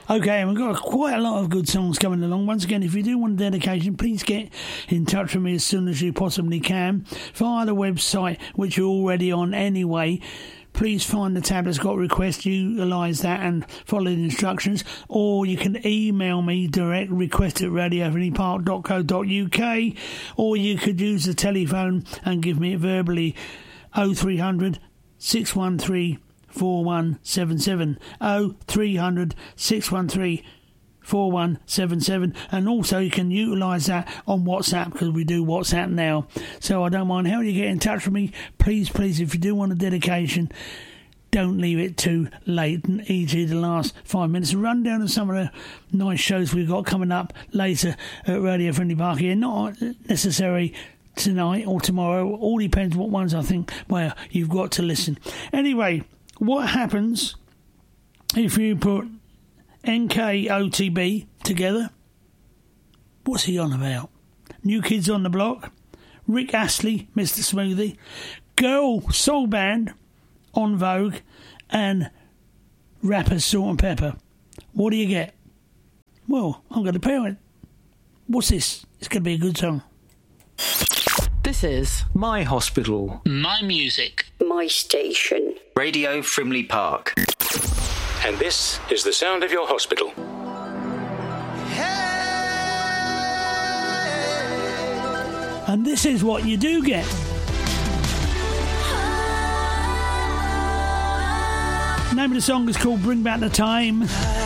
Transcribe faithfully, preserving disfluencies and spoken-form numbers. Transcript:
Okay, and we've got quite a lot of good songs coming along. Once again, if you do want a dedication, please get in touch with me as soon as you possibly can via the website, which you're already on anyway. Please find the tab that's got requests, utilise that and follow the instructions. Or you can email me direct, request at radio friendly park dot co dot uk, or you could use the telephone and give me it verbally, oh three hundred, six one three, four one seven seven, oh three hundred, six one three, four one seven seven, and also you can utilise that on WhatsApp, because we do WhatsApp now. So I don't mind how you get in touch with me. Please, please, if you do want a dedication, don't leave it too late, and for example the last five minutes. A rundown of some of the nice shows we've got coming up later at Radio Friendly Park here. Not necessary tonight or tomorrow, all depends what ones I think, well, you've got to listen. Anyway, what happens if you put N K O T B together? What's he on about? New Kids on the Block, Rick Astley, Mister Smoothie, Girl Soul Band, On Vogue, and rapper Salt and Pepper. What do you get? Well, I'm going to play it. What's this? It's going to be a good song. This is My Hospital. My music. My station. Radio Frimley Park. And this is the sound of your hospital. And this is what you do get. The name of the song is called Bring Back the Time.